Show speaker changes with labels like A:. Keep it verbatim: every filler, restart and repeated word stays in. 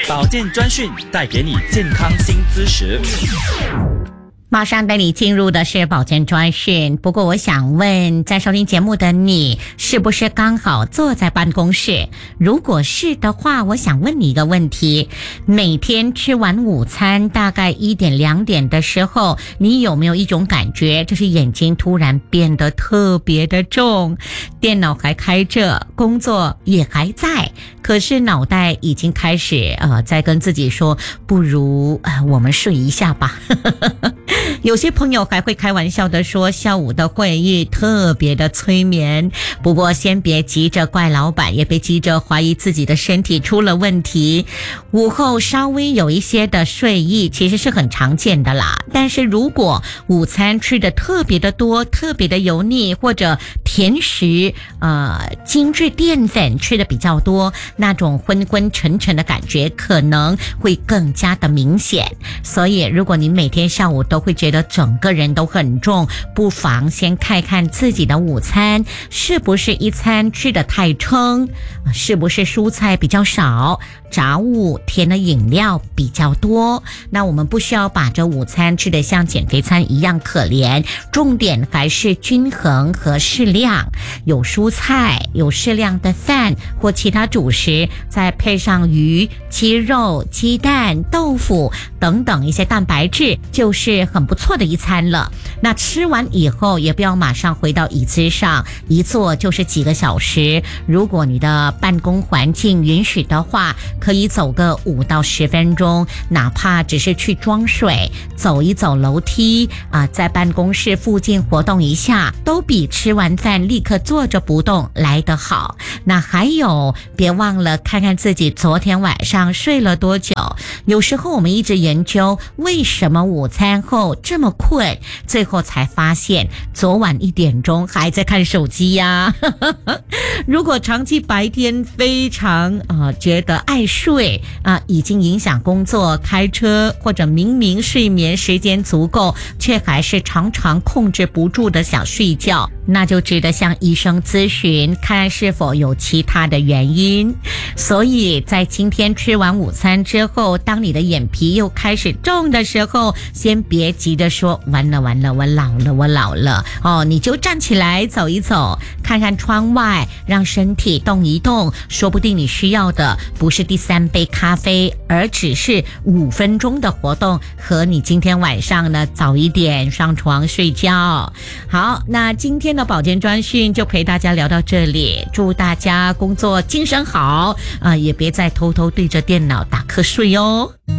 A: 保健专讯带给你健康新知识。
B: 马上带你进入的是保健专讯。不过我想问，在收听节目的你，是不是刚好坐在办公室？如果是的话，我想问你一个问题：每天吃完午餐，大概一点两点的时候，你有没有一种感觉，就是眼睛突然变得特别的重，电脑还开着，工作也还在，可是脑袋已经开始呃，在跟自己说，不如呃我们睡一下吧。有些朋友还会开玩笑的说，下午的会议特别的催眠。不过先别急着怪老板，也别急着怀疑自己的身体出了问题。午后稍微有一些的睡意其实是很常见的啦，但是如果午餐吃的特别的多，特别的油腻，或者甜食呃精致淀粉吃的比较多，那种昏昏沉沉的感觉可能会更加的明显。所以如果你每天下午都会觉得整个人都很重，不妨先看看自己的午餐是不是一餐吃得太撑，是不是蔬菜比较少，杂物甜的饮料比较多。那我们不需要把这午餐吃得像减肥餐一样可怜，重点还是均衡和适量，有蔬菜，有适量的饭或其他主食，再配上鱼、鸡肉、鸡蛋、豆腐等等一些蛋白质，就是很不错的一餐了。那吃完以后也不要马上回到椅子上，一坐就是几个小时。如果你的办公环境允许的话，可以走个五到十分钟，哪怕只是去装水，走一走楼梯啊、呃，在办公室附近活动一下，都比吃完饭立刻坐着不动来得好。那还有，别忘了看看自己昨天晚上睡了多久。有时候我们一直研究为什么午餐后这么困，最后才发现昨晚一点钟还在看手机呀。如果长期白天非常呃觉得爱睡啊、呃，已经影响工作、开车，或者明明睡眠时间足够，却还是常常控制不住的想睡觉，那就值得向医生咨询，看是否有其他的原因。所以在今天吃完午餐之后，当你的眼皮又开始重的时候，先别急着说完了完了，我老了我老了哦，你就站起来走一走，看看窗外，让身体动一动，说不定你需要的不是第三杯咖啡，而只是五分钟的活动，和你今天晚上呢早一点上床睡觉。好，那今天的保健专讯就陪大家聊到这里，祝大家工作精神好啊、呃，也别再偷偷对着电脑打瞌睡哦。